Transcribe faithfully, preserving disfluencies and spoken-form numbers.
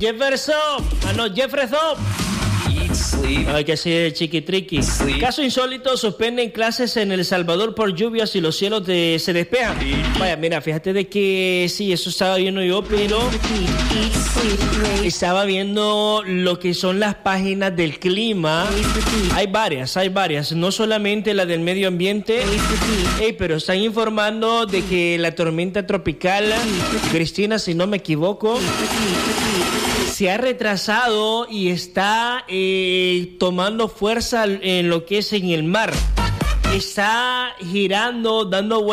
Jefferson. Ah, no, Jefferson. Ay, que sí, chiquitriqui. Caso insólito, suspenden clases en El Salvador por lluvias y los cielos de, se despejan. Vaya, mira, fíjate de que sí, eso estaba viendo yo, pero estaba viendo lo que son las páginas del clima. Hay varias, hay varias, no solamente la del medio ambiente, hey, pero están informando de que la tormenta tropical Cristina, si no me equivoco, se ha retrasado y está eh, tomando fuerza en lo que es en el mar. Está girando, dando vueltas